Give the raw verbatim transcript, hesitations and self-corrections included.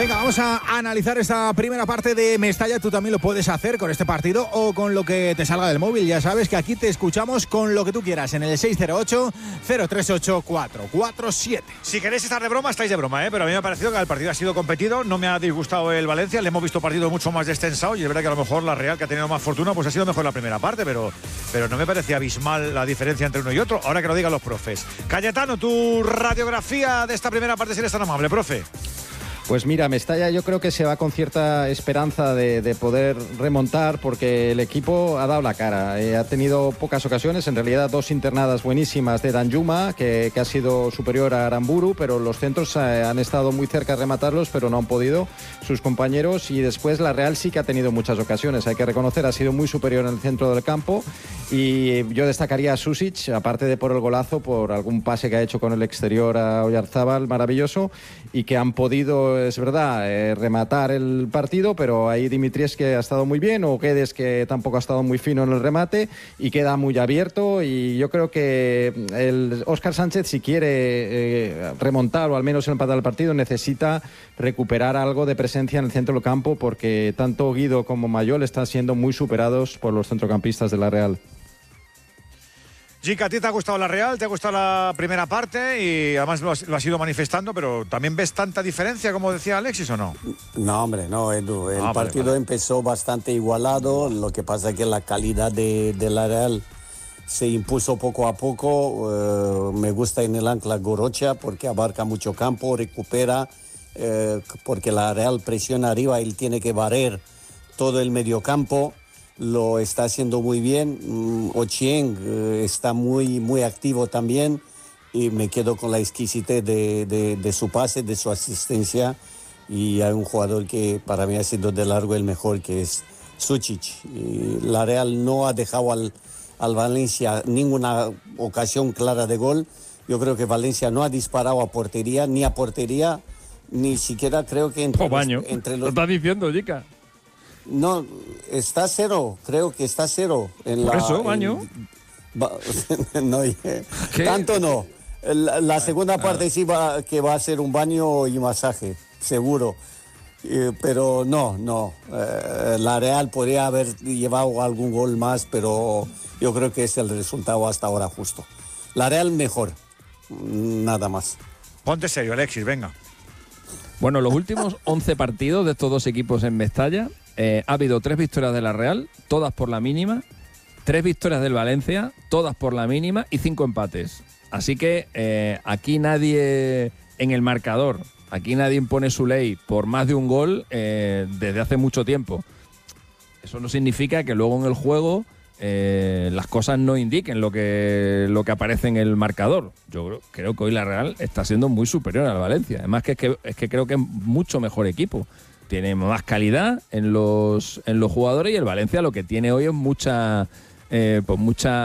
Venga, vamos a analizar esta primera parte de Mestalla. Tú también lo puedes hacer con este partido o con lo que te salga del móvil. Ya sabes que aquí te escuchamos con lo que tú quieras en el seis cero ocho, cero tres ocho, cuatro cuatro siete. Si queréis estar de broma, estáis de broma, ¿eh? Pero a mí me ha parecido que el partido ha sido competido. No me ha disgustado el Valencia. Le hemos visto partidos mucho más descensados y es verdad que a lo mejor la Real, que ha tenido más fortuna, pues ha sido mejor la primera parte, pero, pero no me parecía abismal la diferencia entre uno y otro. Ahora que lo digan los profes. Cayetano, tu radiografía de esta primera parte, si eres tan amable, profe. Pues mira, Mestalla yo creo que se va con cierta esperanza de, de poder remontar porque el equipo ha dado la cara. Eh, ha tenido pocas ocasiones, en realidad dos internadas buenísimas de Danjuma, que, que ha sido superior a Aramburu, pero los centros eh, han estado muy cerca de rematarlos, pero no han podido sus compañeros. Y después la Real sí que ha tenido muchas ocasiones, hay que reconocer, ha sido muy superior en el centro del campo. Y yo destacaría a Susic, aparte de por el golazo, por algún pase que ha hecho con el exterior a Oyarzábal, maravilloso, y que han podido, es verdad, eh, rematar el partido, pero ahí Dimitries, que ha estado muy bien, o Guedes, que tampoco ha estado muy fino en el remate, y queda muy abierto. Y yo creo que el Óscar Sánchez, si quiere eh, remontar o al menos empatar el partido, necesita recuperar algo de presencia en el centro del campo, porque tanto Guido como Mayol están siendo muy superados por los centrocampistas de la Real. Gica, ¿a ti te ha gustado la Real? ¿Te ha gustado la primera parte? Y además lo has, lo has ido manifestando, pero ¿también ves tanta diferencia, como decía Alexis, o no? No, hombre, no, Edu. El ah, partido vale, vale. empezó bastante igualado. Lo que pasa es que la calidad de, de la Real se impuso poco a poco. Uh, me gusta en el ancla Gorocha porque abarca mucho campo, recupera, uh, porque la Real presiona arriba, él tiene que barrer todo el mediocampo. Lo está haciendo muy bien. Mm, Ochieng eh, está muy, muy activo también y me quedo con la exquisitez de, de, de su pase, de su asistencia. Y hay un jugador que para mí ha sido de largo el mejor, que es Sučić. Y la Real no ha dejado al, al Valencia ninguna ocasión clara de gol. Yo creo que Valencia no ha disparado a portería, ni a portería, ni siquiera creo que entre, oh, baño. los, entre los... ¿Lo estás diciendo, Gica? No, está cero, creo que está cero. En ¿Por la, eso, baño? En, no, tanto no. La, la segunda parte sí va, que va a ser un baño y masaje, seguro. Eh, pero no, no. Eh, la Real podría haber llevado algún gol más, pero yo creo que es el resultado hasta ahora justo. La Real mejor, nada más. Ponte serio, Alexis, venga. Bueno, los últimos once partidos de estos dos equipos en Mestalla, eh, ha habido tres victorias de la Real, todas por la mínima, tres victorias del Valencia, todas por la mínima, y cinco empates. Así que eh, aquí nadie en el marcador, aquí nadie impone su ley por más de un gol eh, desde hace mucho tiempo. Eso no significa que luego en el juego eh, las cosas no indiquen lo que, lo que aparece en el marcador. Yo creo, creo que hoy la Real está siendo muy superior al Valencia. Además que es, que es que creo que es mucho mejor equipo. Tiene más calidad en los, en los jugadores, y el Valencia lo que tiene hoy es mucha, eh, pues mucha